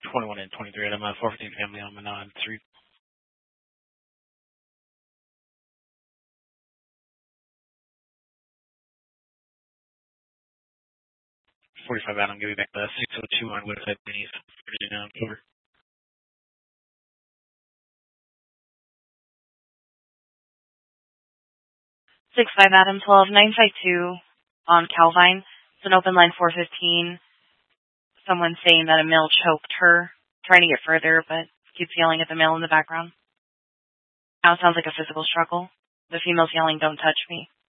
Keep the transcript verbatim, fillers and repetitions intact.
twenty-one and twenty-three. I'm a four fifteen family on Manad Street. forty-five Adam, give me back the six oh two on Woodside Minis. Virginia, over. six five Adam, twelve nine five two on Calvine. It's an open line four fifteen. Someone saying that a male choked her, trying to get further, but keeps yelling at the male in the background. Now it sounds like a physical struggle. The female's yelling, "Don't touch me."